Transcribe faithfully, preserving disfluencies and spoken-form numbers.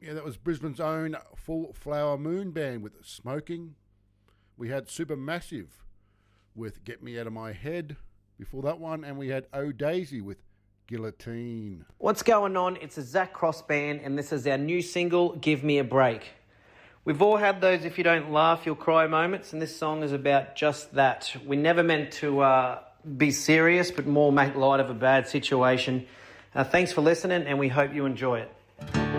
Yeah, that was Brisbane's own Full Flower Moon Band with Smoking. We had Supermassive with Get Me Out of My Head before that one, and we had Oh Daisy with Guillotine. What's going on? It's a Zach Cross band, and this is our new single, Give Me a Break. We've all had those if you don't laugh, you'll cry moments, and this song is about just that. We never meant to uh, be serious, but more make light of a bad situation. Uh, thanks for listening, and we hope you enjoy it.